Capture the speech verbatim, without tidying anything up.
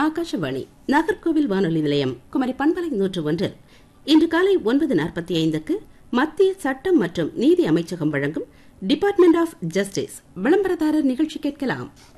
ஆகாஷவாணி நாகர்கோவில் வானொலி நிலையம் குமரி பண்பலை நூற்று ஒன்றில் இன்று காலை ஒன்பது நாற்பத்தி ஐந்துக்கு மத்திய சட்டம் மற்றும் நீதி அமைச்சகம் வழங்கும் டிபார்ட்மெண்ட் ஆஃப் ஜஸ்டிஸ் விளம்பரதாரர் நிகழ்ச்சி கேட்கலாம்.